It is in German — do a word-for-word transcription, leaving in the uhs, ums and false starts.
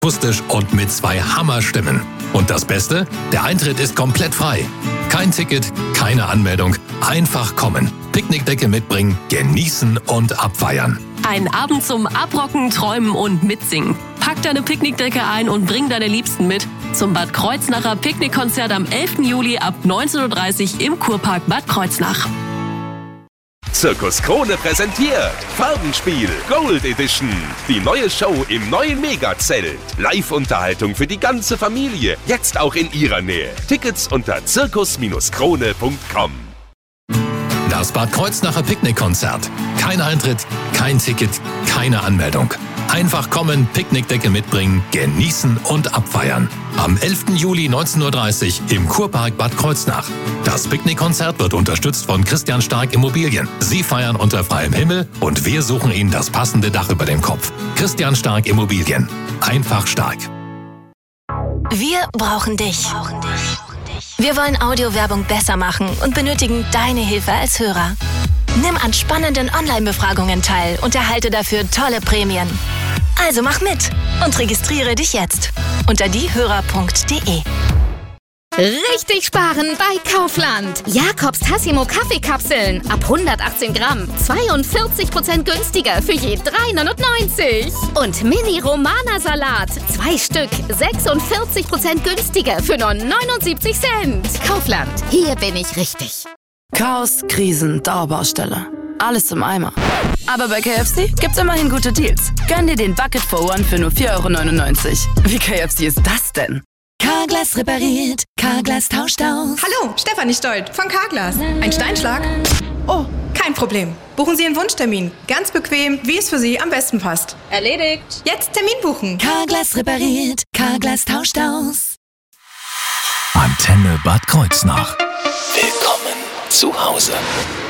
akustisch und mit zwei Hammerstimmen. Und das Beste? Der Eintritt ist komplett frei. Kein Ticket, keine Anmeldung. Einfach kommen. Picknickdecke mitbringen, genießen und abfeiern. Ein Abend zum Abrocken, Träumen und Mitsingen. Pack deine Picknickdecke ein und bring deine Liebsten mit zum Bad Kreuznacher Picknickkonzert am elften Juli ab neunzehn Uhr dreißig im Kurpark Bad Kreuznach. Zirkus Krone präsentiert Farbenspiel Gold Edition. Die neue Show im neuen Megazelt. Live-Unterhaltung für die ganze Familie. Jetzt auch in ihrer Nähe. Tickets unter zirkus krone punkt com. Das Bad Kreuznacher Picknickkonzert. Kein Eintritt, kein Ticket, keine Anmeldung. Einfach kommen, Picknickdecke mitbringen, genießen und abfeiern. Am elften Juli neunzehn Uhr dreißig im Kurpark Bad Kreuznach. Das Picknickkonzert wird unterstützt von Christian Stark Immobilien. Sie feiern unter freiem Himmel und wir suchen Ihnen das passende Dach über dem Kopf. Christian Stark Immobilien. Einfach stark. Wir brauchen dich. Wir wollen Audiowerbung besser machen und benötigen deine Hilfe als Hörer. Nimm an spannenden Online-Befragungen teil und erhalte dafür tolle Prämien. Also mach mit und registriere dich jetzt unter diehörer punkt de. Richtig sparen bei Kaufland. Jakobs Tassimo Kaffeekapseln ab hundertachtzehn Gramm. zweiundvierzig Prozent günstiger für je drei neunundneunzig. Und Mini Romana Salat. Zwei Stück. sechsundvierzig Prozent günstiger für nur neunundsiebzig Cent. Kaufland. Hier bin ich richtig. Chaos, Krisen, Dauerbaustelle. Alles im Eimer. Aber bei K F C gibt's immerhin gute Deals. Gönn dir den Bucket for One für nur vier Euro neunundneunzig. Wie K F C ist das denn? Carglass repariert, Carglass tauscht aus. Hallo, Stefanie Stolt von Carglass. Ein Steinschlag? Oh, kein Problem. Buchen Sie einen Wunschtermin. Ganz bequem, wie es für Sie am besten passt. Erledigt. Jetzt Termin buchen. Carglass repariert, Carglass tauscht aus. Antenne Bad Kreuznach. Willkommen zu Hause.